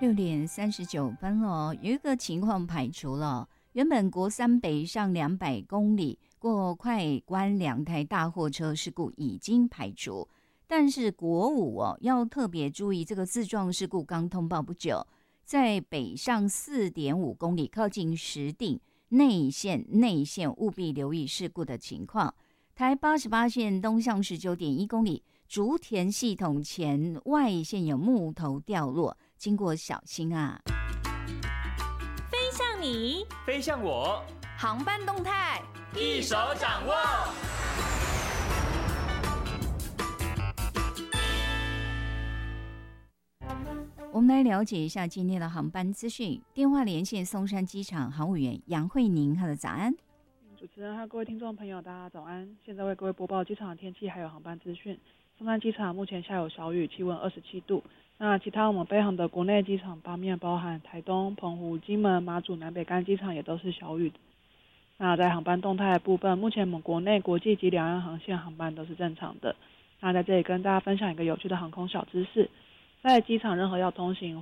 6:39了，有一个情况排除了。原本国三北上200公里过快关2台大货车事故已经排除，但是国五要特别注意这个自撞事故。刚通报不久，在北上4.5公里靠近石碇内线务必留意事故的情况。台88线东向19.1公里竹田系统前外线有木头掉落，经过小心啊。 飞向你， 飞向我， 航班动态一手掌握。 我们来了解一下今天的航班资讯。电话连线松山机场航务员杨慧宁，她的早安。 主持人和各位听众朋友，大家早安！现在为各位播报机场的天气还有航班资讯。松山机场目前下有小雨，气温27度。那其他我们北航的国内机场方面，包含台东、澎湖、金门、马祖、南北干机场也都是小雨的。那在航班动态的部分，目前我们国内国际及两岸航线航班都是正常的。那在这里跟大家分享一个有趣的航空小知识，在机场任何要通行